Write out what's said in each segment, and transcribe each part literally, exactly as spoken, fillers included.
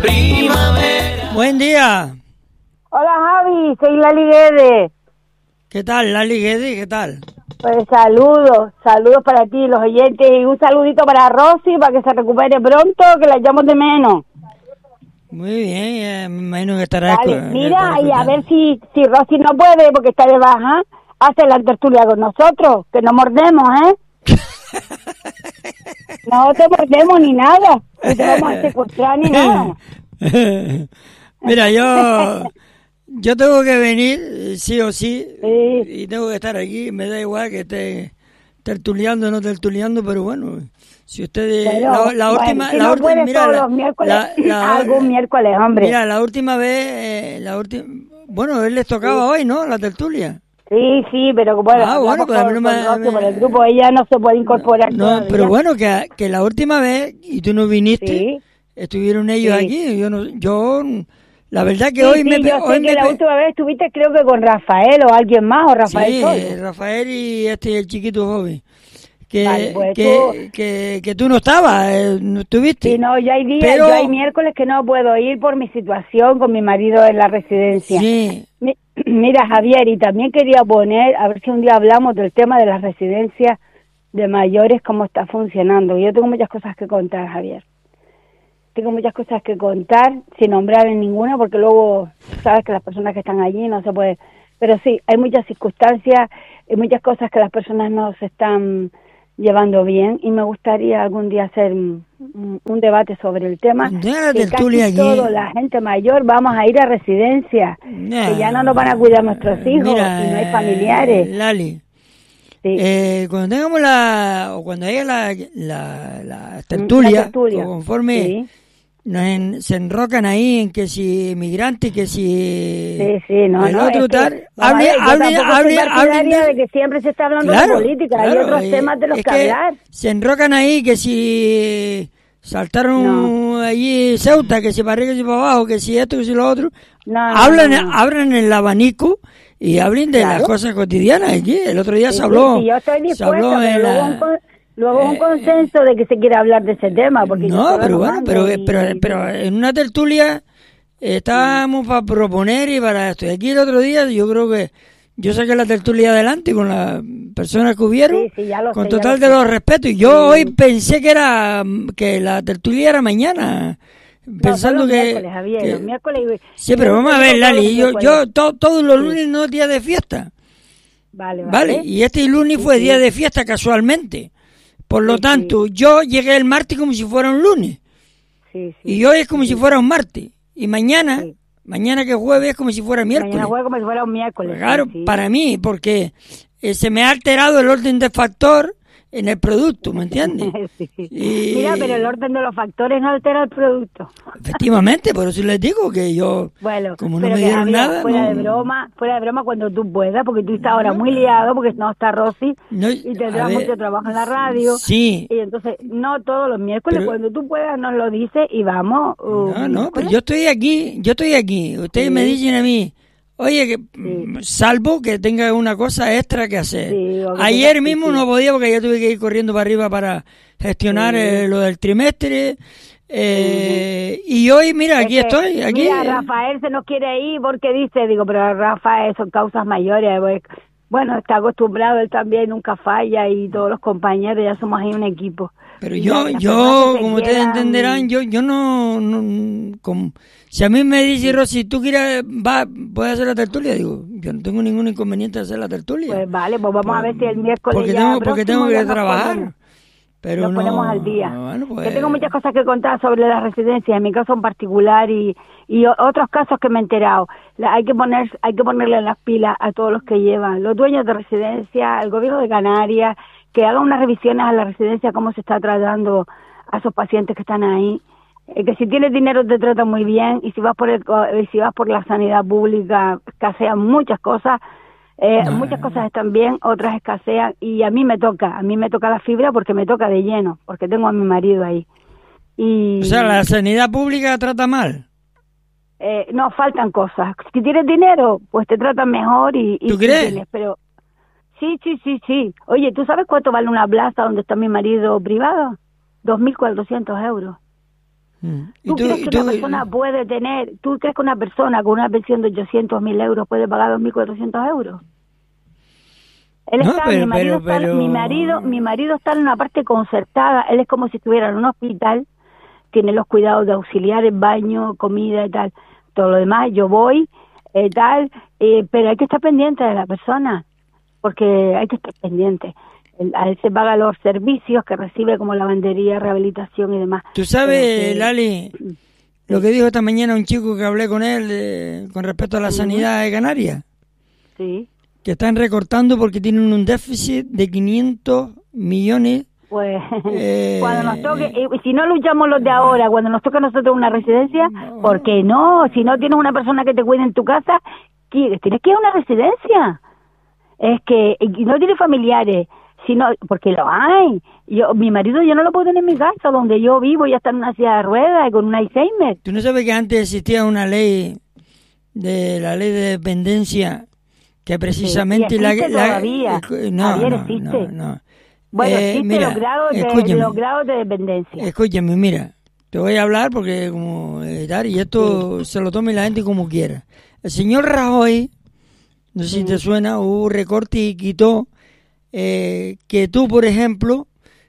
primavera. Buen día. Hola Javi, soy Lali Guede. ¿Qué tal, Lali Guede? ¿Qué tal? Pues saludos, saludos para ti, los oyentes, y un saludito para Rosy, para que se recupere pronto, que la llamo de menos. Muy bien, eh, me imagino que estará... Vale, escu- mira, estará y a escuchando. ver si, si Rosy no puede, porque está de baja, hace la tertulia con nosotros, que no mordemos, ¿eh? No te mordemos ni nada, no te vamos a secuestrar ni nada. Mira, yo yo tengo que venir, sí o sí, Sí. y tengo que estar aquí. Me da igual que esté tertuliando o no tertuliando, pero bueno, si ustedes... Pero, la, la bueno, última... si la no última puedes mira, todos la- los miércoles, la- la- algún miércoles, hombre. Mira, la última vez, eh, la última... Bueno, él les tocaba hoy, ¿no? La tertulia. Sí, sí, pero bueno, Ah, bueno, hablamos pues a mí con, no con me- Rosy me- por el grupo, ella no se puede incorporar No, todavía. pero bueno, que, que la última vez, y tú no viniste, Sí. estuvieron ellos Sí. aquí. Yo no, yo, la verdad que Sí, hoy sí, me... pe- yo sé hoy que me la pe- última vez estuviste creo que con Rafael o alguien más, o Rafael Sí, solo. Rafael y este el chiquito joven. Que, Vale, pues que, tú- que, que tú no estabas, eh, no estuviste. Sí, no, yo hay días, Pero- yo hay miércoles que no puedo ir por mi situación con mi marido en la residencia. Sí, Mi- Mira, Javier, y también quería poner, a ver si un día hablamos del tema de las residencias de mayores, cómo está funcionando. Yo tengo muchas cosas que contar, Javier. Tengo muchas cosas que contar, sin nombrar en ninguna, porque luego sabes que las personas que están allí no se puede... Pero sí, hay muchas circunstancias, hay muchas cosas que las personas no se están llevando bien, y me gustaría algún día hacer un, un- un debate sobre el tema. Deja la Que tertulia casi allí. todo, la gente mayor, vamos a ir a residencia, Nah. que ya no nos van a cuidar nuestros hijos, Mira, y no hay eh, familiares. Lali, Sí. eh, cuando tengamos la, o cuando haya la, la, la tertulia, La tertulia. conforme Sí. nos en- se enrocan ahí en que si inmigrante, que si Sí, sí, no, el no, otro es que, tal, vamos a hable, ver, yo hable, tampoco hable, soy partidaria hablen de- de que siempre se está hablando Claro, de política, hay claro, otros eh, temas de los es que, hablar. se enrocan ahí que si saltaron allí Ceuta, que si para arriba, que si para abajo, que si esto, que si lo otro, No, no, hablan, no, no. abran el abanico y hablen de Claro. las cosas cotidianas aquí. El otro día Sí, se sí, habló, sí, yo estoy se dispuesta, habló pero en luego, la- un, con- luego un eh, consenso de que se quiera hablar de ese tema, porque yo No, sola pero no bueno, mando pero, y- pero, pero en una tertulia estábamos para proponer y para esto. Y aquí el otro día yo creo que yo saqué la tertulia adelante con las personas que hubieron, Sí, sí, ya lo con sé, ya total lo de sé. los respetos. Y yo hoy pensé que era que la tertulia era mañana, No, pensando son los que, miércoles, Javier, que- los miércoles. sí, pero yo vamos a digo ver, todos los Lali, yo, miércoles. yo to- todos los lunes no es día de fiesta, Vale, ¿vale? vale. Y este lunes fue día de fiesta casualmente. Por lo Sí, tanto, yo llegué el martes como si fuera un lunes. Sí, sí. Y hoy es como si fuera un martes. Y mañana, Sí. mañana que es jueves es como si fuera miércoles. Mañana juega como si fuera un miércoles. Claro, sí, sí. para mí, porque eh, se me ha alterado el orden de factor en el producto, ¿me entiendes? Sí. Y- Mira, pero el orden de los factores no altera el producto. Efectivamente, por eso les digo que yo, Bueno, como no pero me que, dieron Javier, nada, fuera no, de broma, fuera de broma cuando tú puedas, porque tú estás ahora muy liado, porque no está Rosy, no, y a tendrás ver, mucho trabajo en la radio. Sí, Y entonces, no todos los miércoles, Pero- cuando tú puedas, nos lo dices y vamos. uh, no, no, pero miércoles. yo estoy aquí, yo estoy aquí. Ustedes Sí. me dicen a mí, oye, que mm, salvo que tenga una cosa extra que hacer. Sí, o que Ayer tenga- mismo sí, sí. no podía porque ya tuve que ir corriendo para arriba para gestionar Sí. eh, lo del trimestre. eh, Y hoy, mira, Es aquí que, estoy. Aquí. Mira, Rafael se nos quiere ir porque dice, digo, pero Rafael son causas mayores. pues, Bueno, está acostumbrado, él también nunca falla y todos los compañeros ya somos ahí un equipo. Pero Y yo, las personas yo, que se como ustedes quieran- entenderán, yo, yo no, no como- si a mí me dice Rosy, si tú quieres, va, puedes hacer la tertulia, digo, yo no tengo ningún inconveniente de hacer la tertulia. Pues vale, pues vamos a ver si el miércoles porque ya tengo, porque próximo tengo ya que nos trabajar. ponemos. Pero Nos no, ponemos al día. bueno, pues, Yo tengo muchas cosas que contar sobre las residencias, en mi caso en particular y, y o- otros casos que me he enterado. La- hay que poner, hay que ponerle las pilas a todos los que llevan, los dueños de residencia, el gobierno de Canarias, que hagan unas revisiones a la residencia, cómo se está tratando a esos pacientes que están ahí. Eh, que si tienes dinero te tratan muy bien y si vas por el, co- eh, si vas por la sanidad pública escasean muchas cosas. Eh, No, muchas no. cosas están bien, otras escasean y a mí me toca, a mí me toca la fibra porque me toca de lleno, porque tengo a mi marido ahí. Y o sea, la sanidad pública trata mal. eh, no, faltan cosas. Si tienes dinero, pues te tratan mejor y... y ¿Tú sí crees? tienes, pero sí, sí, sí, sí. Oye, ¿tú sabes cuánto vale una plaza donde está mi marido privado? dos mil cuatrocientos euros. Mm. ¿Y ¿Tú, tú, crees y que tú- una persona puede tener, tú crees que una persona con una pensión de ochocientos mil euros puede pagar dos mil cuatrocientos euros? Él No, está, pero- mi marido pero- está, pero- mi marido, mi marido está en una parte concertada, él es como si estuviera en un hospital, tiene los cuidados de auxiliares, baño, comida y tal, todo lo demás, yo voy, eh, tal, eh, pero hay que estar pendiente de la persona, porque hay que estar pendiente. El- A él se paga los servicios que recibe como lavandería, rehabilitación y demás. tú sabes, Pero que- Lali, lo que dijo esta mañana un chico que hablé con él eh, con respecto a la Ujú. sanidad de Canarias, Sí, que están recortando porque tienen un déficit de quinientos millones. pues Eh, cuando nos toque, y si no luchamos los de ahora, cuando nos toque a nosotros una residencia, ¿por qué no? Si no tienes una persona que te cuide en tu casa, ¿qué- tienes que ir a una residencia. Es que y no tienes familiares, sino porque lo hay. Yo, mi marido yo no lo puedo tener en mi casa, donde yo vivo, ya está en una silla de ruedas y con un Alzheimer. ¿Tú no sabes que antes existía una ley, de la ley de dependencia, que precisamente y la, existe la- todavía. escu- no, Javier, no, existe. no, no. Bueno, Eh, existe mira, los grados de escúchame. los grados de dependencia. Escúchame, mira, te voy a hablar porque como eh, tal, y esto se lo tome la gente como quiera. El señor Rajoy, no sé si Sí. te suena, hubo un recorte y quitó eh, que tú, por ejemplo,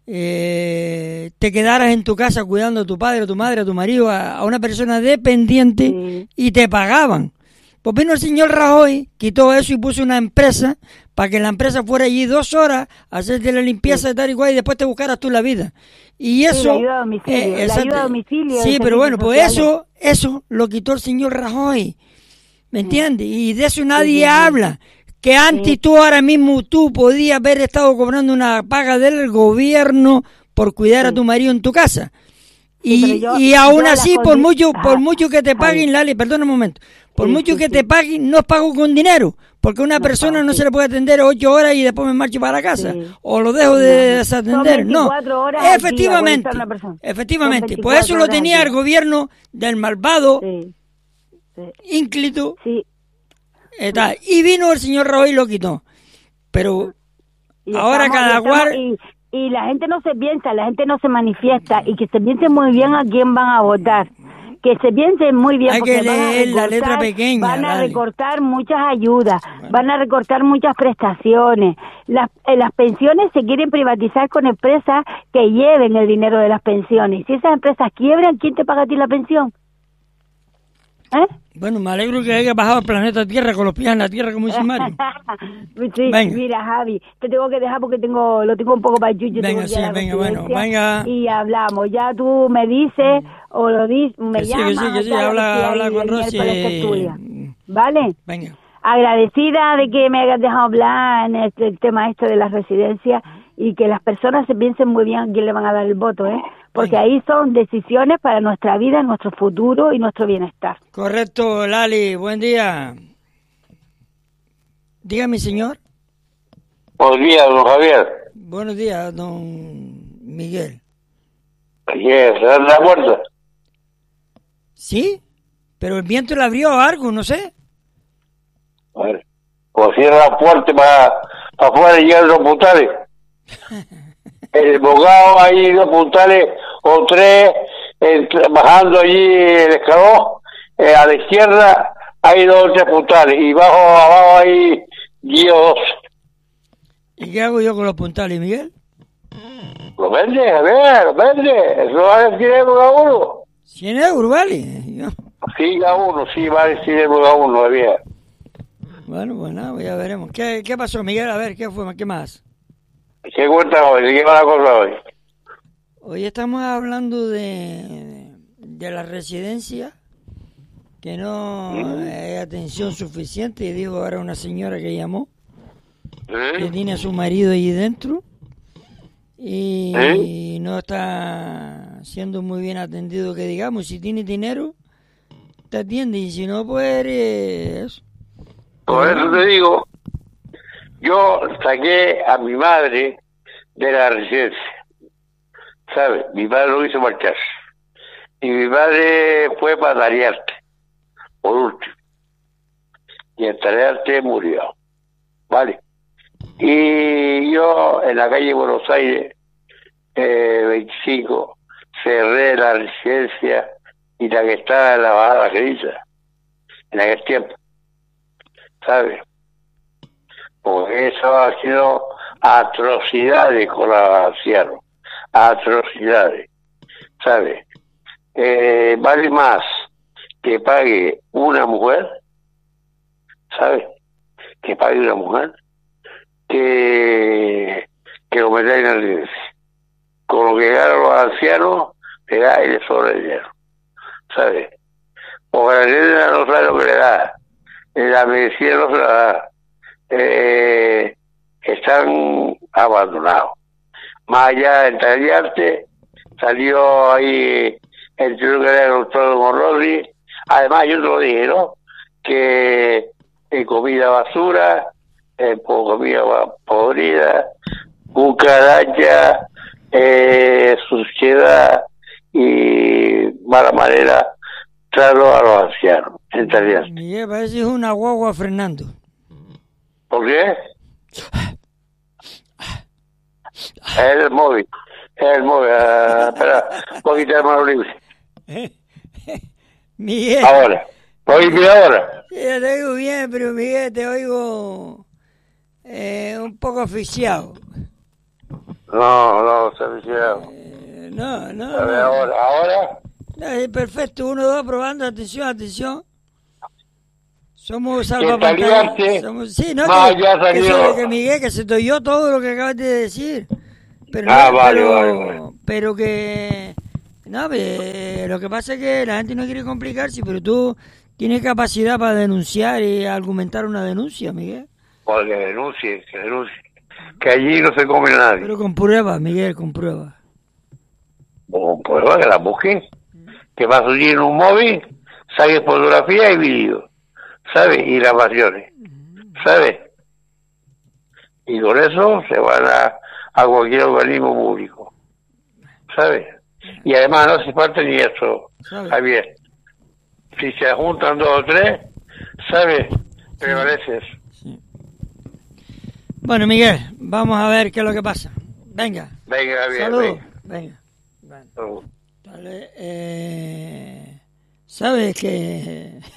eh, te quedaras en tu casa cuidando a tu padre, a tu madre, a tu marido, a, a una persona dependiente Sí. y te pagaban. Pues vino el señor Rajoy, quitó eso y puso una empresa para que la empresa fuera allí dos horas a hacerte la limpieza Sí. y tal y cual y después te buscaras tú la vida. Y Sí, eso... la ayuda a domicilio, la exacto. ayuda a domicilio de Sí, pero servicios bueno, pues sociales. eso, eso lo quitó el señor Rajoy. ¿Me entiendes? Y de eso nadie sí, sí. habla. Que antes Sí. tú ahora mismo tú podías haber estado cobrando una paga del gobierno por cuidar a Sí. tu marido en tu casa. Sí, pero Y, yo- y aún yo las así, por condi- mucho, por Ah, mucho que te Javi. paguen, Lali, perdona un momento, por Sí, mucho sí, que sí. te paguen, no es pago con dinero, porque una No es persona pago, no sí. se le puede atender ocho horas y después me marcho para casa, Sí. o lo dejo No, de no. desatender, Son no. veinticuatro horas al día, Efectivamente, puede estar una persona. efectivamente, Son pues eso lo veinticuatro horas al tenía el día. gobierno del malvado Sí, sí, ínclito, sí. eh, tal, y vino el señor Rajoy y lo quitó. Pero Y ahora estamos- cada y estamos- cual... Y, y la gente no se piensa, la gente no se manifiesta, y que se piense muy bien a quién van a votar. Que se piense muy bien, Hay porque que van a leer la recortar- letra pequeña, van a dale. recortar muchas ayudas, van a recortar muchas prestaciones. Las, eh, las pensiones se quieren privatizar con empresas que lleven el dinero de las pensiones. Si esas empresas quiebran, ¿quién te paga a ti la pensión? ¿Eh? Bueno, me alegro que haya bajado al planeta Tierra con los pies en la Tierra, como dice Mario. Sí, Venga. mira, Javi, te tengo que dejar porque tengo lo tengo un poco para yuyu. Venga, tengo que ir a sí, la venga, bueno, residencia venga. Y hablamos, ya tú me dices o lo dices, me Que sí, que llamas. sí, que sí, tal, habla- si hay habla con el Rosy. miércoles que estudia. ¿Vale? Venga. Agradecida de que me hayas dejado hablar en este, el tema este de las residencias y que las personas se piensen muy bien a quién le van a dar el voto, ¿eh? Porque Venga. ahí son decisiones para nuestra vida, nuestro futuro y nuestro bienestar. Correcto, Lali, buen día. Dígame, señor. Buenos días, don Javier. Buenos días, don Miguel. Aquí es, cerrar la puerta. ¿Sí? Pero el viento le abrió algo, no sé. A ver, pues cierra la puerta para, para afuera y llegan los puntales. El bogado hay dos puntales o tres, entre- bajando allí el escalón, eh, a la izquierda hay dos o tres puntales y bajo abajo hay diez o doce. ¿Y qué hago yo con los puntales, Miguel? Lo vende, a ver, lo vende. Eso vale cien euros cada uno. cien euros, ¿vale? Yo- Sí, cada uno, sí, vale cien euros cada uno, de bien. Bueno, pues nada, ya veremos. ¿Qué, ¿Qué pasó, Miguel? A ver, ¿qué fue? ¿Qué más? ¿Qué cuenta hoy? ¿De qué va la cosa hoy? Hoy estamos hablando de, de la residencia, que no hay atención suficiente, y digo ahora una señora que llamó, que ¿Eh? tiene a su marido ahí dentro, y ¿Eh? no está siendo muy bien atendido, que digamos. Si tiene dinero, te atiende, y si no, pues eres... Por eso te digo, yo saqué a mi madre de la residencia, ¿sabes? Mi padre lo hizo marchar. Y mi padre fue para Tarearte, por último. Y en Tarearte murió, ¿vale? Y yo en la calle Buenos Aires, eh, veinticinco, cerré la residencia y la que estaba en la Bajada Grilla, en aquel tiempo, ¿sabes? Porque estaba haciendo atrocidades con los ancianos, atrocidades, ¿sabes? Eh, vale más que pague una mujer, ¿sabes? Que pague una mujer, que, que lo meta en la residencia. Con lo que ganan los ancianos, le da y le sobra el dinero, ¿sabes? Porque la residencia no sabe lo que le da, la medicina no se la da, eh, están abandonados. Más allá del Tallarte, salió ahí el tío que era el doctor Morrodi. Además, yo te lo dije, ¿no? Que eh, comida basura, eh, comida podrida, cucaracha, eh, suciedad y mala manera trato a los ancianos en Tallarte. Miguel, parece una guagua frenando. ¿Por qué? Es el móvil, es el móvil. Uh, espera, un poquito de mano libre. Miguel. Ahora, ¿oíme ahora? Sí, te oigo bien, pero Miguel, te oigo eh, un poco asfixiado. No, no, se me hicieron. Eh, no, no. A ver, no. ahora, ahora. No, es perfecto, uno, dos, probando, atención, atención. Somos salvapantallas. Somos, sí, no, no que, ya que, sobre que Miguel, que se te oyó todo lo que acabas de decir. Pero, ah, no, vale, pero, vale, vale. pero que... No, eh, lo que pasa es que la gente no quiere complicarse, pero tú tienes capacidad para denunciar y argumentar una denuncia, Miguel. Pues que denuncie, que denuncie. Que allí no se come nadie. Pero con pruebas, Miguel, con pruebas. Con pruebas que la busquen. Que vas a subir en un móvil, saques fotografía y vídeo, ¿sabes? Y grabaciones, ¿sabes? Y con eso se van a, a cualquier organismo público, ¿sabes? Y además no hace falta ni eso, Javier. Si se juntan dos o tres, ¿sabes? Prevalece eso. Sí. Bueno, Miguel, vamos a ver qué es lo que pasa. Venga. Venga, Javier. Saludos. Venga. Venga. Vale, eh, ¿sabes que